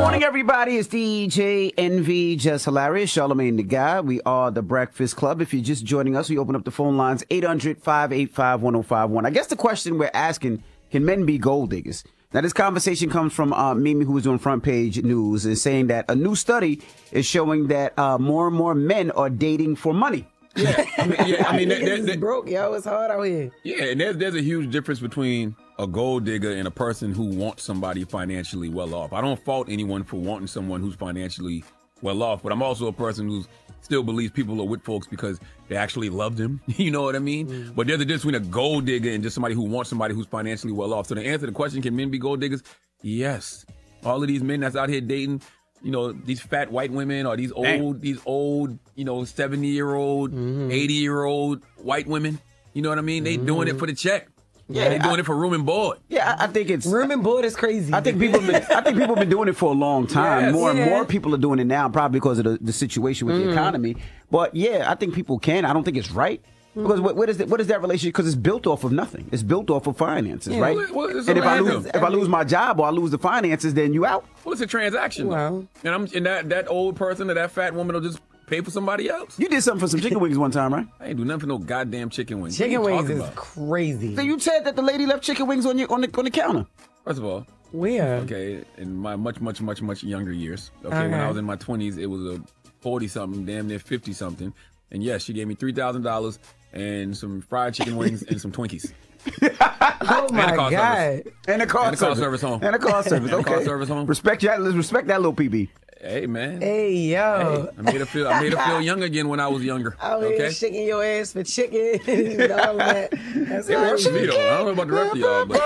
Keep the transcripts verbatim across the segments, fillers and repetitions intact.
morning, everybody. It's D J Envy, Just Hilarious, Charlamagne the Guy. We are the Breakfast Club. If you're just joining us, we open up the phone lines eight hundred, five eight five, one oh five one. I guess the question we're asking, can men be gold diggers? Now, this conversation comes from uh, Mimi, who was on Front Page News, and saying that a new study is showing that uh, more and more men are dating for money. Yeah, I mean, yeah, I mean, that, that, that, broke, yo. It's hard out here. Yeah, and there's there's a huge difference between a gold digger and a person who wants somebody financially well off. I don't fault anyone for wanting someone who's financially well off, but I'm also a person who still believes people are with folks because they actually love them. You know what I mean? Mm. But there's a difference between a gold digger and just somebody who wants somebody who's financially well off. So to answer the question, can men be gold diggers? Yes. All of these men that's out here dating, you know, these fat white women or these old, Dang. these old, you know, seventy-year-old, mm-hmm. eighty-year-old white women. You know what I mean? They mm-hmm. doing it for the check. Yeah, they're doing I, it for room and board. Yeah, I, I think it's room and board is crazy. I think people, been, I think people have been doing it for a long time. Yes, more yeah. and more people are doing it now, probably because of the, the situation with mm. the economy. But yeah, I think people can. I don't think it's right. Because what, what is that? What is that relationship? Because it's built off of nothing. It's built off of finances, yeah. right? Well, well, and if I lose, if I lose my job or I lose the finances, then you out. Well, it's a transaction. Well, and I'm and that that old person or that fat woman will just pay for somebody else. You did something for some chicken wings one time, right? I ain't do nothing for no goddamn chicken wings. Chicken wings is about? crazy. So you said that the lady left chicken wings on your on the on the counter. First of all, where? Okay, in my much much much much younger years. Okay, okay. when I was in my twenties, it was a forty something, damn near fifty something, and yes, she gave me three thousand dollars. And some fried chicken wings and some Twinkies. Oh my God! Service. And a car, and a car service. service home. And a car service. Okay. And a car service home. Respect that. Let's respect that little P B. Hey man. Hey yo. Hey, I made her feel. I made her feel young again when I was younger. Oh okay. yeah, shaking your ass for chicken and all that. That's it works for me though. I don't know about the rest of y'all, but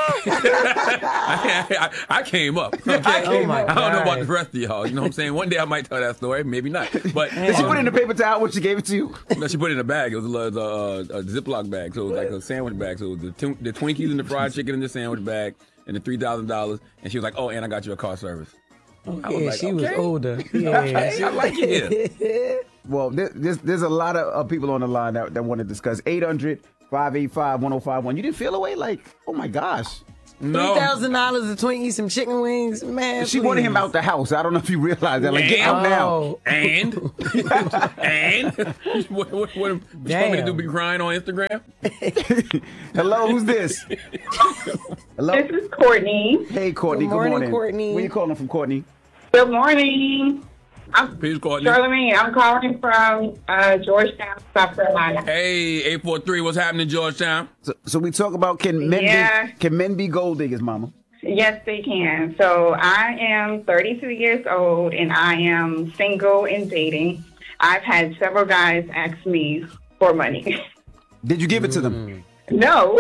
I, I, I came up. Okay. Oh my God. I don't know about the rest of y'all. You know what I'm saying? One day I might tell that story, maybe not. But did she um, put it in a paper towel when she gave it to you? No, she put it in a bag. It was a, a, a Ziploc bag, so it was like a sandwich bag. So it was the, tw- the Twinkies and the fried chicken in the sandwich bag, and the three thousand dollars. And she was like, "Oh, and I got you a car service." Oh, yeah, like, she okay. was older. Yeah, okay, I like it. Well, there's there's a lot of uh, people on the line that, that want to discuss. eight hundred, five eight five, one oh five one. You didn't feel away like, oh my gosh. No. three thousand dollars a Twinkie, some chicken wings, man. She please. wanted him out the house. I don't know if you realize that. Like, get out oh. now. And? and? What, what, what, what you want me to do, be crying on Instagram? Hello, who's this? Hello? This is Courtney. Hey, Courtney. Good morning, good morning. Courtney. Where you calling from, Courtney? Good morning. I'm Peace, Courtney. Charlamagne. I'm calling from uh, Georgetown, South Carolina. Hey, eight four three, what's happening, Georgetown? So, so we talk about can men yeah. be, can men be gold diggers, Mama? Yes, they can. So I am thirty-two years old, and I am single and dating. I've had several guys ask me for money. Did you give it to them? No.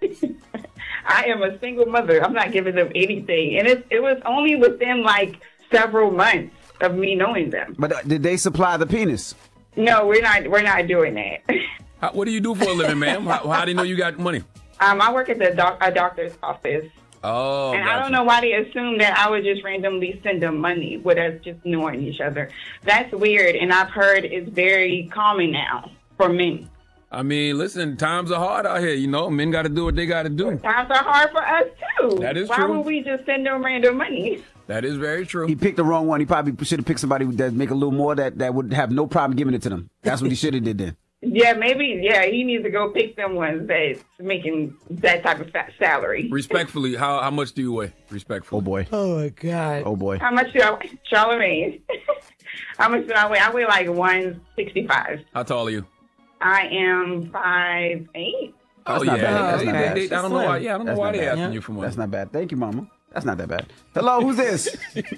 I am a single mother. I'm not giving them anything. And it, it was only within, like, several months of me knowing them. But uh, did they supply the penis? No, we're not We're not doing that. How, what do you do for a living, ma'am? How, how do you know you got money? Um, I work at the doc, a doctor's office. Oh, and gotcha. I don't know why they assume that I would just randomly send them money with us just knowing each other. That's weird, and I've heard it's very common now for men. I mean, listen, times are hard out here, you know. Men got to do what they got to do. Times are hard for us, too. That is why true. Why would we just send them random money? That is very true. He picked the wrong one. He probably should have picked somebody that make a little more that, that would have no problem giving it to them. That's what he should have did then. Yeah, maybe, yeah, he needs to go pick some ones that's making that type of fat salary. Respectfully, how how much do you weigh? Respectfully. Oh, boy. Oh, my God. Oh, boy. How much do I weigh? Charlamagne. How much do I weigh? I weigh like one sixty-five. How tall are you? I am five eight. Oh, That's yeah. not bad. That's They- not they- bad. they- I don't know why. Yeah, I don't know That's why not they bad. asking Yeah. you for money. That's not bad. Thank you, Mama. That's not that bad. Hello, who's this?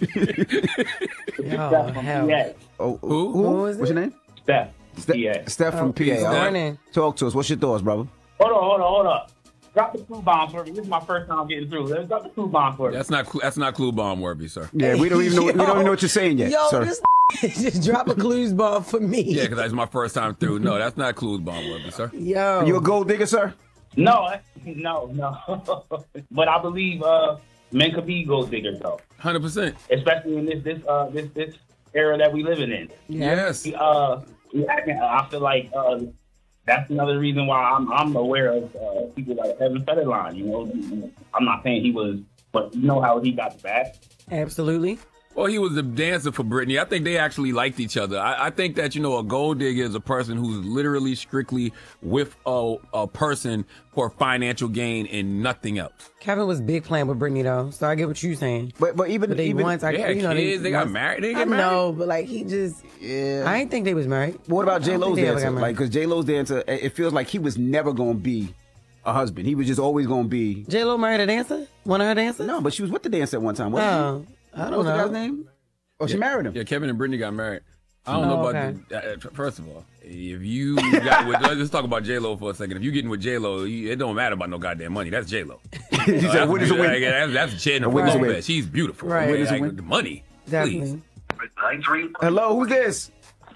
Oh, hell. Oh, Who? Who is What's it? your name? Steph. Ste- P A. Steph from Oh, P A. good All right. morning. Talk to us. What's your thoughts, brother? Hold on, hold on, hold on. Drop the clue bomb for me. This is my first time getting through. Let's drop the clue bomb for me. That's not cl- that's not clue bomb worthy, sir. Yeah, we don't even know. We don't even know what you're saying yet, Yo, sir. this just drop a clues bomb for me. Yeah, because that's my first time through. No, that's not clue bomb worthy, sir. Yo. You a gold digger, sir? No, I- no, no. But I believe uh, men could be gold diggers, though, one hundred percent. especially in this this uh, this this era that we living in. Yes. Uh, yeah, I feel like uh, that's another reason why I'm I'm aware of uh, people like Evan Federline. You know, I'm not saying he was, but you know how he got the back. Absolutely. Well, he was the dancer for Britney. I think they actually liked each other. I, I think that, you know, a gold digger is a person who's literally strictly with a, a person for financial gain and nothing else. Kevin was big playing with Britney though, so I get what you're saying. But but even But they even once, I, They had you know, kids, they got once- married, they I get married. know, but like he just, yeah. I didn't think they was married. What about I J don't Lo's think they ever dancer? got Like, married. because J Lo's dancer, it it feels like he was never gonna be a husband. He was just always gonna be. J Lo married a dancer? One of her dancers? No, but she was with the dancer at one time. Wasn't Oh, she? I What don't was the know. guy's name? Oh, she married him. Yeah, Kevin and Britney got married. I don't Oh, know about okay. the. Uh, first of all, if you got with, let's talk about J Lo for a second. If you getting with J Lo, it don't matter about no goddamn money. That's J Lo. He said, "Win is a win." That's, that's Jennifer win is a win. Lopez. She's beautiful. Right. Like, Win is a like, win. the money, Definitely. please. Hello, who's this?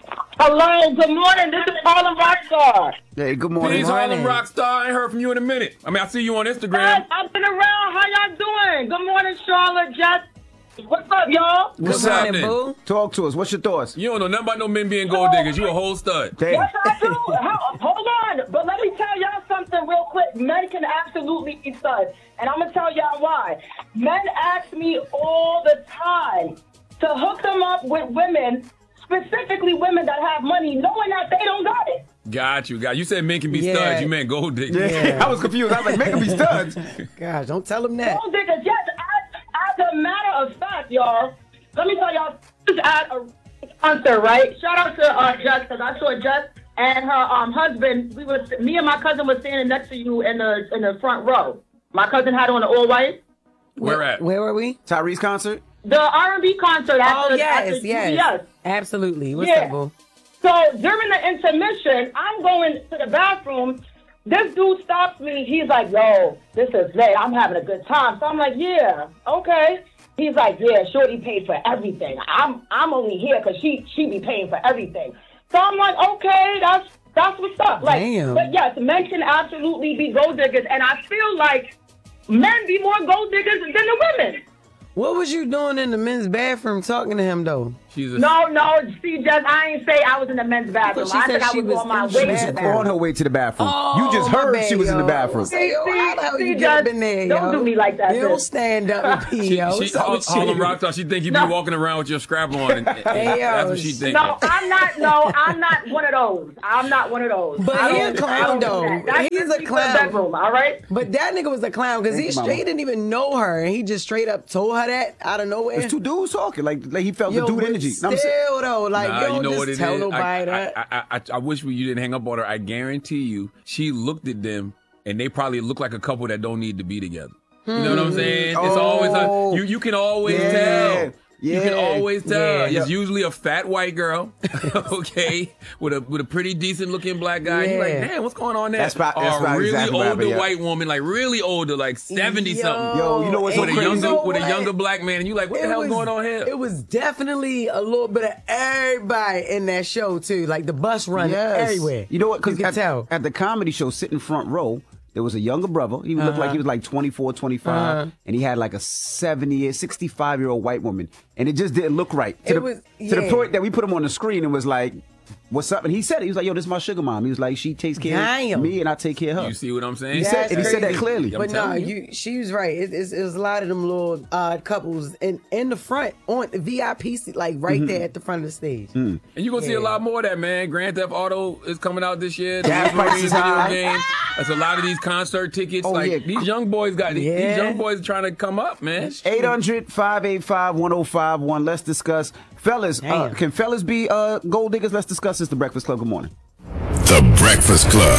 Hello, good morning. This is Harlem Rockstar. Hey, good morning. Please, Harlem morning. Rockstar. I ain't heard from you in a minute. I mean, I see you on Guys, Instagram. I've been around. How y'all doing? Good morning, Charlotte, Jess. What's up, y'all? What's Good morning, happening? boo. Talk to us. What's your thoughts? You don't know nothing about no men being gold diggers. You a whole stud. Damn. Yes, I do. How- Hold on. But let me tell y'all something real quick. Men can absolutely be studs. And I'm going to tell y'all why. Men ask me all the time to hook them up with women, specifically women that have money, knowing that they don't got it. Got you, got you. said men can be Yeah. studs. You meant gold diggers. Yeah. Yeah. I was confused. I was like, make them be studs. Gosh, don't tell him that. Gold diggers, yes. As, as a matter of fact, y'all, let me tell y'all, this is at a concert, right? Shout out to uh, Jess, because I saw Jess and her um, husband. We was, me and my cousin was standing next to you in the in the front row. My cousin had on the all white. Where at? Where were we? Tyrese concert? The R and B concert after, Oh, yes, after yes. U B S. Absolutely. What's Yeah. up, boo? So during the intermission, I'm going to the bathroom. This dude stops me. He's like, yo, this is late. I'm having a good time. So I'm like, yeah, okay. He's like, yeah, Shorty paid for everything. I'm I'm only here because she she be paying for everything. So I'm like, okay, that's that's what's up. Like, Damn. but yes, men can absolutely be gold diggers, and I feel like men be more gold diggers than the women. What was you doing in the men's bathroom talking to him, though? She's a No, no, see, Jess, I ain't say I was in the men's bathroom. she I said said I she was, was on my in the way She to was the bathroom. on bathroom. her way to the bathroom. Oh, you just my heard bad, she was in the yo. bathroom. Say, yo, how the hell See, you get up Jess, in there, don't yo? do me like that, You don't sis. stand up and pee, She, yo. she, What's up Har- with Harlem you? Rockstar. She think you No. be walking around with your scrap on. And, and Hey, yo, that's what she think. No, I'm not. No, I'm not one of those. I'm not one of those. But I he don't- a clown, I don't do though. that. That's He's a strictly for the clown. Bedroom, all right. But that nigga was a clown because he Thank you, straight mama. didn't even know her, and he just straight up told her that out of nowhere. There's two dudes talking. Like, like he felt Yo, the dude but energy. Still, No, I'm saying- though, like, Nah, yo, you know just what it tell is? nobody I, that. I, I, I, I wish you didn't hang up on her. I guarantee you, she looked at them and they probably look like a couple that don't need to be together. You know what I'm saying? It's always Oh. a, you. You can always Yeah. tell. You can Yeah. always tell. Yeah. It's usually a fat white girl, okay, with a with a pretty decent looking black guy. You're like, Yeah. damn, what's going on there? That's about- or that's a about really exactly what older happened, yeah. white woman, like really older, like seventy Yo. something. Yo, you know what's so with a crazy? younger You know with a what? younger black man, and you like, what the It hell's was- going on here? It was definitely a little bit of everybody in that show too, like the bus run Yes. everywhere. You know what? You Because can at, tell. at the comedy show, sitting front row, there was a younger brother. He looked like he was like twenty-four, twenty-five, Uh-huh. and he had like a seventy, sixty-five year old white woman, and it just didn't look right. To, It the, was- to the yeah. point that we put him on the screen and was like, "What's up?" And he said it. He was like, "Yo, this is my sugar mom." He was like, "She takes care Damn. of me, and I take care of her." You see what I'm saying? He said- and he said that crazy. clearly. I'm But no, telling you. you, she was right. It, it's, it's a lot of them little uh, couples in in the front on the V I P seat, like right Mm-hmm. there at the front of the stage. Mm. And you're gonna see a Yeah. lot more of that, man. Grand Theft Auto is coming out this year. The Gas Wolverine prices video high. game. That's a lot of these concert tickets. Oh, like yeah. these young boys got Yeah. these young boys are trying to come up, man. eight hundred, five eight five, one oh five one. Let's discuss. Fellas, uh, Damn. can fellas be uh, gold diggers? Let's discuss this. The Breakfast Club. Good morning. The Breakfast Club.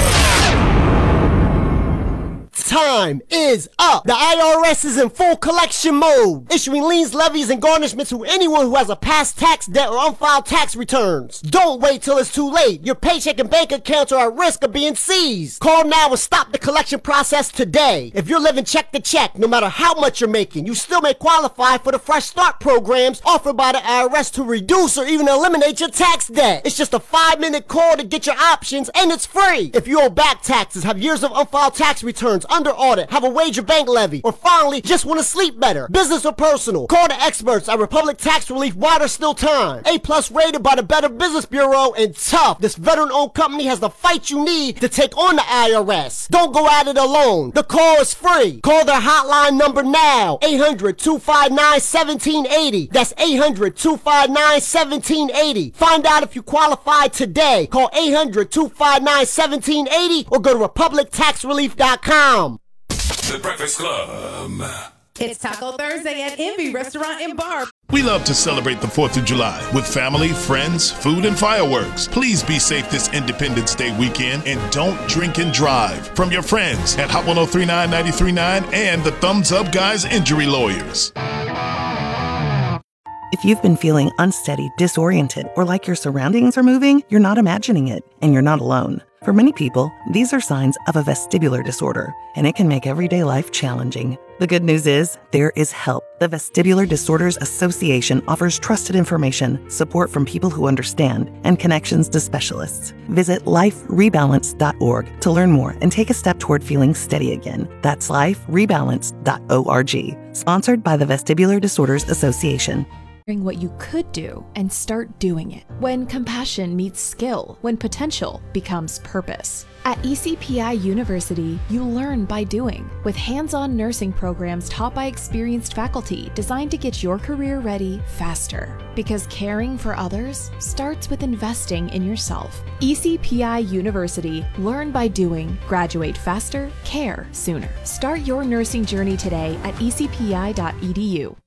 Time is up. The I R S is in full collection mode, issuing liens, levies, and garnishments to anyone who has a past tax debt or unfiled tax returns. Don't wait till it's too late. Your paycheck and bank accounts are at risk of being seized. Call now and stop the collection process today. If you're living check to check, no matter how much you're making, you still may qualify for the Fresh Start programs offered by the I R S to reduce or even eliminate your tax debt. It's just a five-minute call to get your options, and it's free. If you owe back taxes, have years of unfiled tax returns, under audit, have a wage or bank levy, or finally just want to sleep better. Business or personal, call the experts at Republic Tax Relief while there's still time. A plus rated by the Better Business Bureau, and tough. This veteran-owned company has the fight you need to take on the I R S. Don't go at it alone. The call is free. Call their hotline number now. eight hundred, two five nine, one seven eight zero. That's eight hundred, two five nine, one seven eight zero. Find out if you qualify today. Call eight hundred, two five nine, one seven eight zero or go to republic tax relief dot com. The Breakfast Club. It's Taco Thursday at Envy Restaurant and Bar. We love to celebrate the fourth of July with family, friends, food, and fireworks. Please be safe this Independence Day weekend and don't drink and drive. From your friends at Hot ten thirty-nine, ninety-three point nine and the Thumbs Up Guys Injury Lawyers. If you've been feeling unsteady, disoriented, or like your surroundings are moving, you're not imagining it, and you're not alone. For many people, these are signs of a vestibular disorder, and it can make everyday life challenging. The good news is, there is help. The Vestibular Disorders Association offers trusted information, support from people who understand, and connections to specialists. Visit life rebalance dot org to learn more and take a step toward feeling steady again. That's life rebalance dot org. Sponsored by the Vestibular Disorders Association. What you could do and start doing it. When compassion meets skill, when potential becomes purpose. At E C P I University, you learn by doing, with hands-on nursing programs taught by experienced faculty designed to get your career ready faster. Because caring for others starts with investing in yourself. E C P I University, learn by doing, graduate faster, care sooner. Start your nursing journey today at e c p i dot e d u.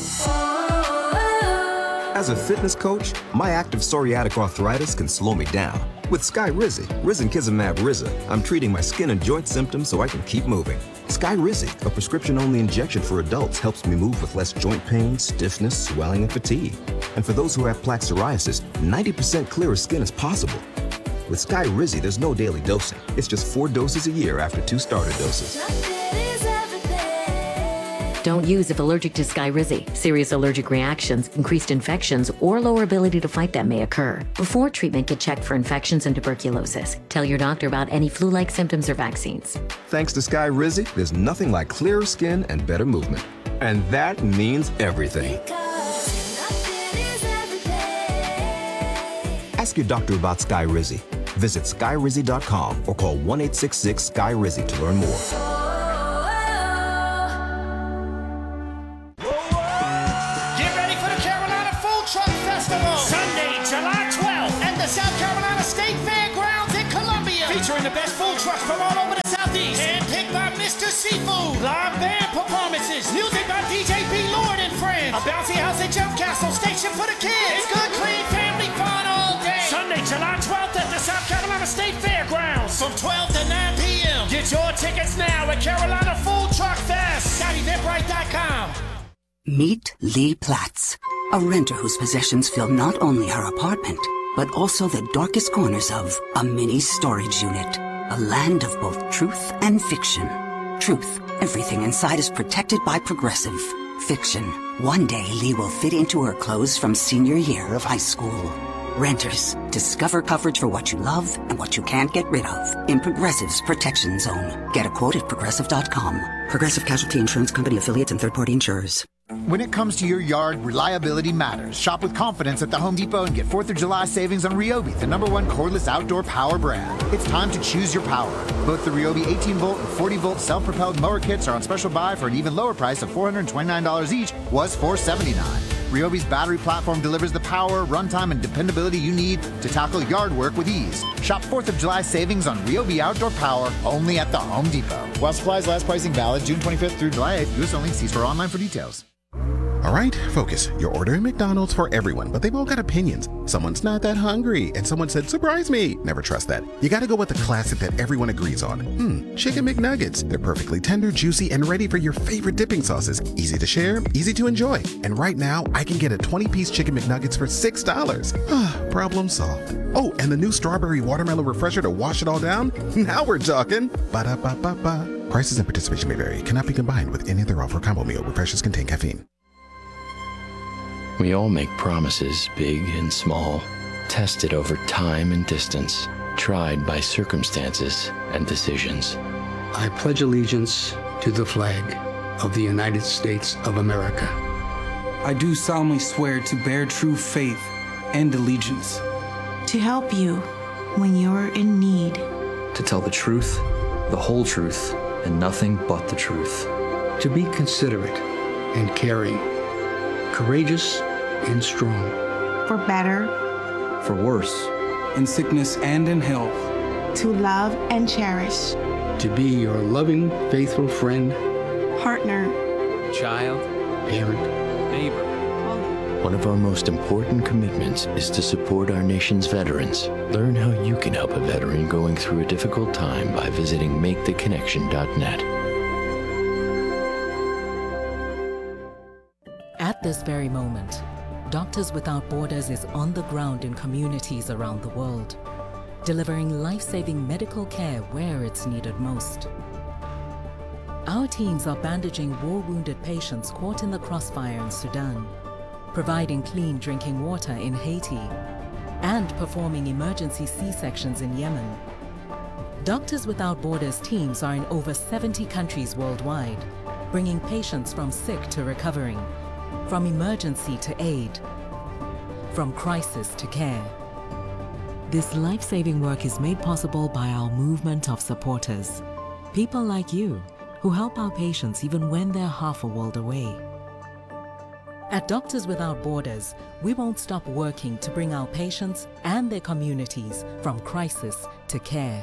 As a fitness coach, my active psoriatic arthritis can slow me down. With Skyrizi, Risankizumab Riza, I'm treating my skin and joint symptoms so I can keep moving. Skyrizi, a prescription-only injection for adults, helps me move with less joint pain, stiffness, swelling, and fatigue. And for those who have plaque psoriasis, ninety percent clearer skin is possible. With Skyrizi, there's no daily dosing. It's just four doses a year after two starter doses. Don't use if allergic to Skyrizi. Serious allergic reactions, increased infections, or lower ability to fight them may occur. Before treatment, get checked for infections and tuberculosis. Tell your doctor about any flu-like symptoms or vaccines. Thanks to Skyrizi, there's nothing like clearer skin and better movement. And that means everything. Ask your doctor about Skyrizi. Visit skyrizi dot com or call one eight six six Sky Rizi to learn more. The best food trucks from all over the Southeast. Handpicked by Mister Seafood. Live band performances. Music by D J B. Lord and Friends. A bouncy house and jump castle station for the kids. It's good, clean family fun all day. Sunday, July twelfth at the South Carolina State Fairgrounds from twelve to nine p.m. Get your tickets now at Carolina Food Truck Fest. eventbrite dot com. Meet Lee Platts, a renter whose possessions fill not only her apartment, but also the darkest corners of a mini storage unit. A land of both truth and fiction. Truth, everything inside is protected by Progressive. Fiction, one day Lee will fit into her clothes from senior year of high school. Renters, discover coverage for what you love and what you can't get rid of in Progressive's Protection Zone. Get a quote at progressive dot com. Progressive Casualty Insurance Company affiliates and third-party insurers. When it comes to your yard, reliability matters. Shop with confidence at the Home Depot and get fourth of July savings on Ryobi, the number one cordless outdoor power brand. It's time to choose your power. Both the Ryobi eighteen volt and forty volt self-propelled mower kits are on special buy for an even lower price of four hundred twenty-nine dollars each, was four hundred seventy-nine dollars. Ryobi's battery platform delivers the power, runtime, and dependability you need to tackle yard work with ease. Shop fourth of July savings on Ryobi outdoor power only at the Home Depot. While supplies last, pricing valid June twenty-fifth through July eighth. U S only. See store online for details. All right, focus. You're ordering McDonald's for everyone, but they've all got opinions. Someone's not that hungry, and someone said, surprise me. Never trust that. You gotta go with the classic that everyone agrees on. Hmm, Chicken McNuggets. They're perfectly tender, juicy, and ready for your favorite dipping sauces. Easy to share, easy to enjoy. And right now, I can get a twenty-piece Chicken McNuggets for six dollars. Ah, problem solved. Oh, and the new strawberry watermelon refresher to wash it all down? Now we're talking. Ba-da-ba-ba-ba. Prices and participation may vary. Cannot be combined with any other offer or combo meal. Refreshers contain caffeine. We all make promises, big and small, tested over time and distance, tried by circumstances and decisions. I pledge allegiance to the flag of the United States of America. I do solemnly swear to bear true faith and allegiance. To help you when you're in need. To tell the truth, the whole truth, and nothing but the truth. To be considerate and caring, courageous and strong. For better. For worse. In sickness and in health. To love and cherish. To be your loving, faithful friend. Partner. Child. Parent. Neighbor. One of our most important commitments is to support our nation's veterans. Learn how you can help a veteran going through a difficult time by visiting make the connection dot net. At this very moment, Doctors Without Borders is on the ground in communities around the world, delivering life-saving medical care where it's needed most. Our teams are bandaging war-wounded patients caught in the crossfire in Sudan, providing clean drinking water in Haiti, and performing emergency C-sections in Yemen. Doctors Without Borders teams are in over seventy countries worldwide, bringing patients from sick to recovering, from emergency to aid, from crisis to care. This life-saving work is made possible by our movement of supporters, people like you who help our patients even when they're half a world away. At Doctors Without Borders, we won't stop working to bring our patients and their communities from crisis to care.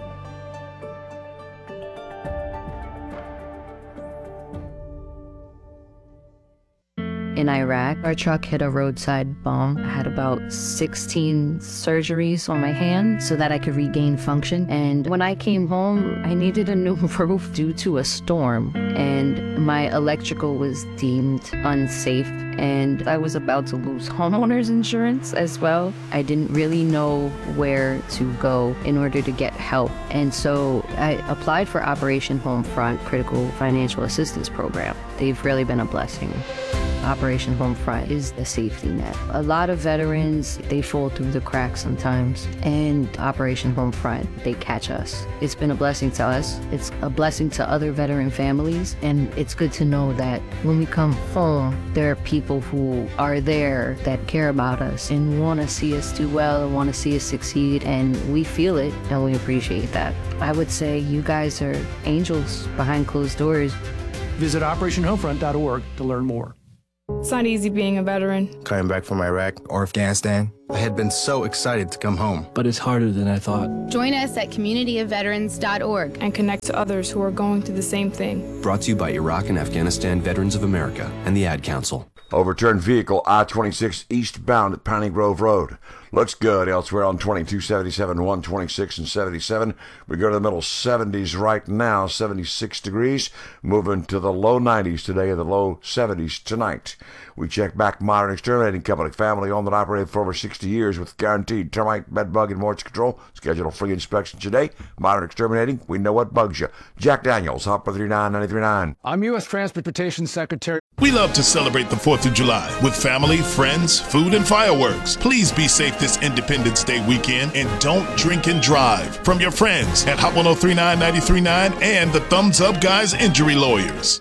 In Iraq, our truck hit a roadside bomb. I had about sixteen surgeries on my hand so that I could regain function. And when I came home, I needed a new roof due to a storm. And my electrical was deemed unsafe. And I was about to lose homeowners insurance as well. I didn't really know where to go in order to get help. And so I applied for Operation Homefront Critical Financial Assistance Program. They've really been a blessing. Operation Homefront is the safety net. A lot of veterans, they fall through the cracks sometimes, and Operation Homefront, they catch us. It's been a blessing to us. It's a blessing to other veteran families, and it's good to know that when we come home, there are people who are there that care about us and want to see us do well and want to see us succeed, and we feel it, and we appreciate that. I would say you guys are angels behind closed doors. Visit operation homefront dot org to learn more. It's not easy being a veteran. Coming back from Iraq or Afghanistan, I had been so excited to come home. But it's harder than I thought. Join us at community of veterans dot org and connect to others who are going through the same thing. Brought to you by Iraq and Afghanistan Veterans of America and the Ad Council. Overturned vehicle I twenty-six eastbound at Piney Grove Road. Looks good elsewhere on twenty-two seventy-seven, one twenty-six, and seventy-seven. We go to the middle seventies right now, seventy-six degrees. Moving to the low nineties today and the low seventies tonight. We check back Modern Exterminating Company, family owned and operated for over sixty years with guaranteed termite, bed bug, and moisture control. Schedule a free inspection today. Modern Exterminating, we know what bugs you. Jack Daniels, Hopper three nine nine three nine. I'm U S Transportation Secretary. We love to celebrate the fourth of July with family, friends, food, and fireworks. Please be safe this Independence Day weekend and don't drink and drive. From your friends at Hot ten thirty-nine ninety-three point nine and the Thumbs Up Guys Injury Lawyers.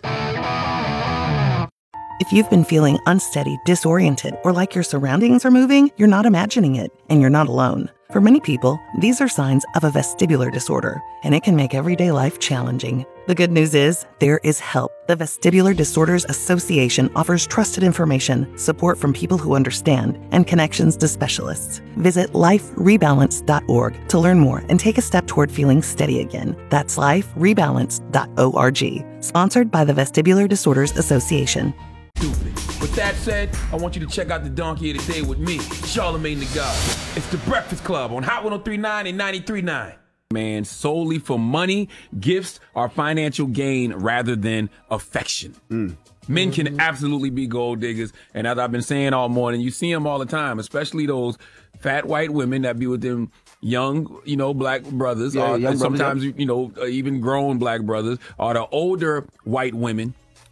If you've been feeling unsteady, disoriented, or like your surroundings are moving, you're not imagining it, and you're not alone. For many people, these are signs of a vestibular disorder, and it can make everyday life challenging. The good news is, there is help. The Vestibular Disorders Association offers trusted information, support from people who understand, and connections to specialists. Visit life rebalance dot org to learn more and take a step toward feeling steady again. That's life rebalance dot org. Sponsored by the Vestibular Disorders Association. With that said, I want you to check out the Donkey of the Day with me, Charlamagne the God. It's the Breakfast Club on Hot ten thirty-nine and ninety-three point nine. Man, solely for money, gifts, or financial gain rather than affection. Mm. Men can absolutely be gold diggers, and as I've been saying all morning, you see them all the time, especially those fat white women that be with them young, you know, black brothers, yeah, or young sometimes, brothers, yeah. you know, even grown black brothers, or the older white women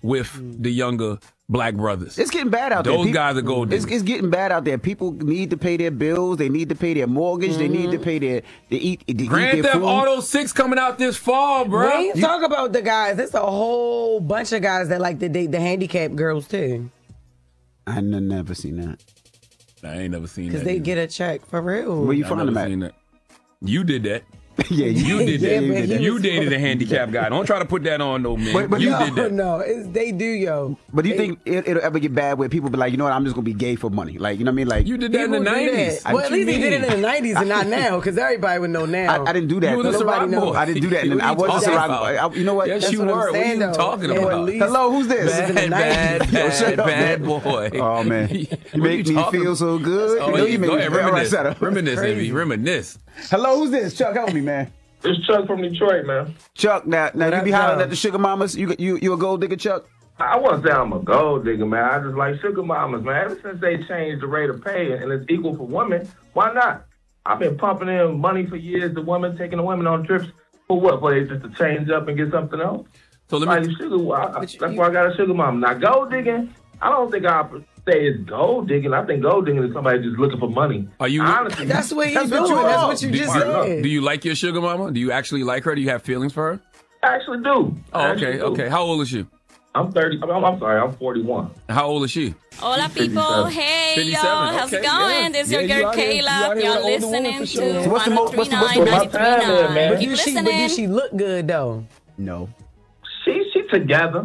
with the younger black brothers. It's getting bad out there. Those People- guys are gold It's, diggers. it's getting bad out there. People need to pay their bills. They need to pay their mortgage. They need to pay their to eat. To eat Grand their Theft food. Auto six coming out this fall, bro. We ain't talk about the guys. There's a whole bunch of guys that like to date the handicapped girls too. I n- never seen that. I ain't never seen that. Because they either. get a check for real. Where you I find never them at? seen that. You did that. Yeah, you did Yeah, that. but you, he you was- dated a handicapped guy. Don't try to put that on no man. But- but you no, did that. No, it's, they do, yo. But do you They- think it, it'll ever get bad where people be like, you know what, I'm just gonna be gay for money? Like, you know what I mean? Like You did that in the People do that. nineties. Well, at least he did it in the nineties and not now, because everybody would know now. I, I didn't do that. You was a Nobody Ciroc knows. boy. I didn't do that. And What I are you wasn't a talking Ciroc about? boy. I- You know what? Yes, That's you what I'm were. What are saying, you though. talking Yeah, about? at least- Hello, who's this? Bad, in the bad, nineties. Yo, shut bad, up, bad man. boy. Oh man, you make me talking- feel so good. Oh, you know, you you make go me ahead, feel all right. reminisce. Shut up. Reminisce, Envy. Reminisce. Hello, who's this? Chuck, help me, man. It's Chuck from Detroit, man. Chuck, now, now What you be up, hollering Chuck? at the sugar mamas. You you you a gold digger, Chuck? I won't say I'm a gold digger, man. I just like sugar mamas, man. Ever since they changed the rate of pay and it's equal for women, why not? I've been pumping in money for years. The women taking the women on trips for what? For they just to change up and get something else. So let me. Like sugar, I, I, that's why I got a sugar mama. Now gold digging, I don't think I say it's gold digging. I think gold digging is somebody just looking for money. Are you? Honestly, That's what he's That's doing. what you That's are. what you Do- just Mark, said. Do you like your sugar mama? Do you actually like her? Do you have feelings for her? I actually do. Oh, I actually okay, do. okay. How old is she? I'm thirty. I'm, I'm sorry. I'm forty-one. How old is she? Hola, people. Hey, y'all. fifty-seven. How's it Okay, going? yeah. This is Yeah, your you girl out here- you out Kayla. here Y'all with an older woman listening for to sure. So what's the mo- what's the- what's the- one oh three nine. But Keep do she, but do listening. she look good though? No. She she together.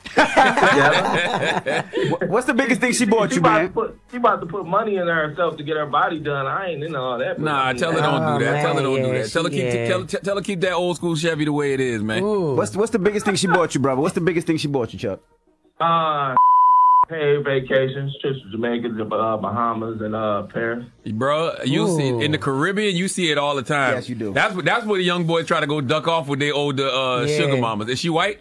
What- What's the biggest thing she bought She you, about, to man? put, she about to put money in herself to get her body done. I ain't into all that. but Nah, I mean, tell her don't that- do that. Tell her don't do yeah, that. Tell her she- keep yeah. tell, tell, tell her keep that old school Chevy the way it is, man. What's what's the biggest thing she bought you, brother? What's the biggest thing she bought you, Chuck? Uh, paid vacations, trips to Jamaica, uh, Bahamas, and uh, Paris. Bro, you see in the Caribbean, you see it all the time. Yes, you do. That's what that's where the young boys try to go duck off with their older uh, Yeah. sugar mamas. Is she white?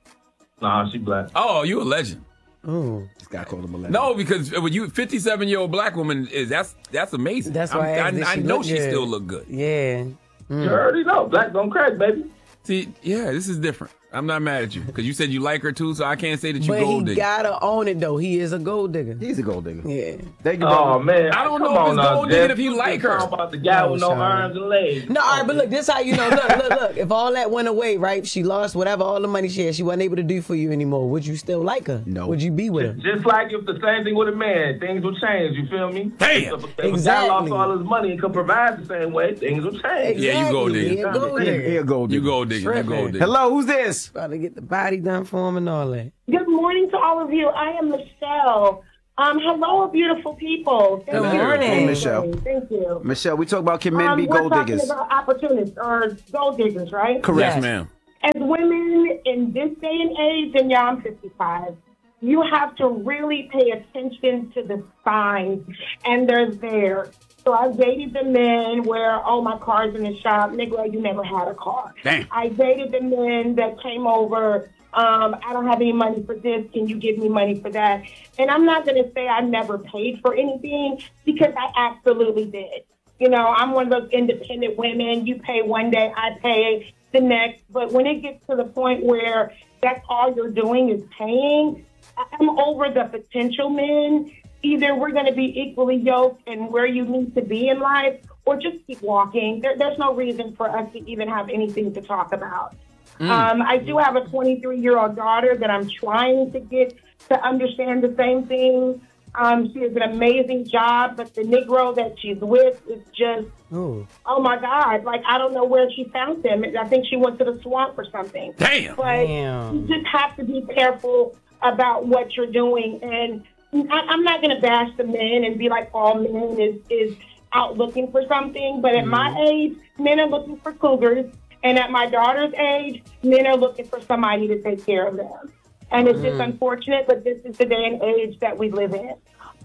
Nah, she black. Oh, you a legend. Ooh. This guy called him a legend. No, because when you fifty-seven year old black woman is that's that's amazing. That's why I I'm- asked, I, did I she know look she good? still look good. Yeah. Mm. You already know, black don't crack, baby. See, yeah, this is different. I'm not mad at you because you said you like her too, so I can't say that you But gold he digger. gotta own it though. He is a gold digger. He's a gold digger. Yeah. Thank you, Oh brother. man, I don't Come know if on it's now, gold digging Jeff. if he You like keep her. talking about the guy No, with no Sean. arms and legs. No, all right, but look, this how you know. Look, look, look. If all that went away, right? She lost whatever all the money she had. She wasn't able to do for you anymore. Would you still like her? No. Would you be with her? Just like if the same thing with a man, things will change. You feel me? Damn. If, if a guy Exactly. lost all his money and could provide the same way, things will change. Yeah, you gold Exactly. digger. He a gold He digger. a gold You digger. gold digger. You Tripping. gold digger. Hello, who's this? About to get the body done for him and all that. Good morning to all of you. I am Michelle. Um, hello, beautiful people. Thank Good you. morning. Thank you. Michelle. Thank you. Michelle, we talk about can men Um, be we're gold talking diggers? about opportunists or gold diggers, right? Correct. Yes, ma'am. As women in this day and age, and yeah, I'm fifty-five, you have to really pay attention to the signs, and they're there. So I dated the men where, oh, my car's in the shop. Nigga, you never had a car. Damn. I dated the men that came over. Um, I don't have any money for this. Can you give me money for that? And I'm not going to say I never paid for anything because I absolutely did. You know, I'm one of those independent women. You pay one day, I pay the next. But when it gets to the point where that's all you're doing is paying, I'm over the potential men. Either we're going to be equally yoked and where you need to be in life, or just keep walking. There, there's no reason for us to even have anything to talk about. Mm. Um, I do have a twenty-three-year-old daughter that I'm trying to get to understand the same thing. Um, she has an amazing job, but the Negro that she's with is just, Ooh. oh, my God. Like, I don't know where she found him. I think she went to the swamp or something. Damn. But Damn. you just have to be careful about what you're doing. And I, I'm not going to bash the men and be like all men is, is out looking for something. But at Mm-hmm. my age, men are looking for cougars. And at my daughter's age, men are looking for somebody to take care of them. And it's just Mm. unfortunate, but this is the day and age that we live in.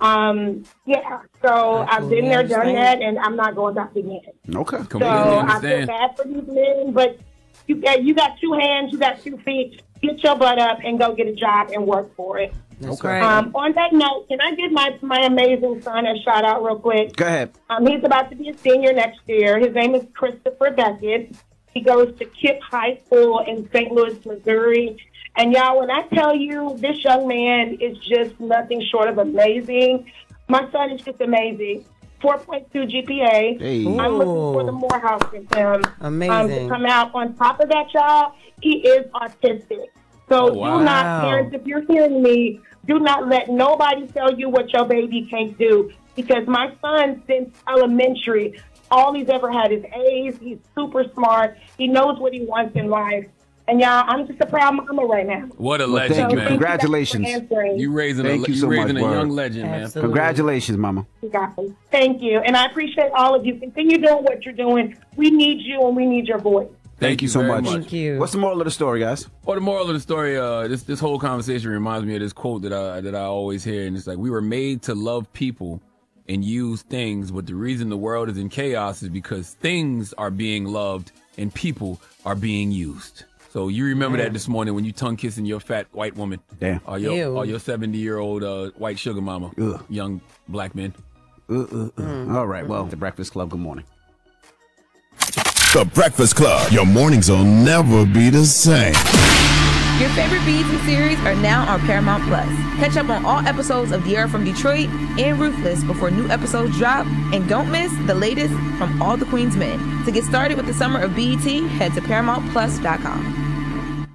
Um, yeah, so I've been there, done understand. that, and I'm not going back again. Okay. So Completely I feel understand. bad for these men, but you got, you got two hands, you got two feet. Get your butt up and go get a job and work for it. That's Okay. right. Um, on that note, can I give my, my amazing son a shout out real quick? Go ahead. Um, he's about to be a senior next year. His name is Christopher Beckett. He goes to Kip High School in Saint Louis, Missouri. And y'all, when I tell you this young man is just nothing short of amazing, my son is just amazing. four point two G P A. Hey. I'm looking for the Morehouse with him. Amazing. Um, to come out. On top of that, y'all, he is autistic. So Oh, wow. do not, parents, if you're hearing me, do not let nobody tell you what your baby can't do. Because my son, since elementary, all he's ever had is A's. He's super smart. He knows what he wants in life. And y'all, I'm just a proud mama right now. What a Well, legend, thank you. man. Congratulations. You raising Thank a, you you so raising much, a young Word. legend, man. Congratulations, Mama. Exactly. Thank you. And I appreciate all of you. Continue doing what you're doing. We need you and we need your voice. Thank, you so very much. much. you. What's the moral of the story, guys? Well, the moral of the story, uh, this this whole conversation reminds me of this quote that I that I always hear, and it's like, we were made to love people and use things, but the reason the world is in chaos is because things are being loved and people are being used. So you remember Yeah. that this morning when you tongue kissing your fat white woman, Damn. or your Ew. or your seventy year old uh, white sugar mama, young black men. Uh, uh, uh. All right. Well, the Breakfast Club. Good morning. The Breakfast Club. Your mornings will never be the same. Your favorite B E T series are now on Paramount Plus. Catch up on all episodes of The Era from Detroit and Ruthless before new episodes drop, and don't miss the latest from All the Queen's Men. To get started with the summer of B E T, head to paramount plus dot com.